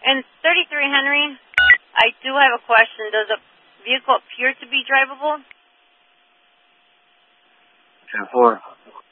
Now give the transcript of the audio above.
And 33 Henry, I do have a question. Does the vehicle appear to be drivable? 10-4.